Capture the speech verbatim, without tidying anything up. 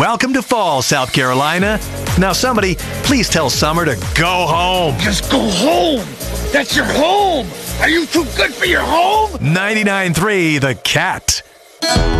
welcome to fall, South Carolina. Now somebody, please tell Summer to go home. Just go home. That's your home. Are you too good for your home? ninety-nine point three The Cat.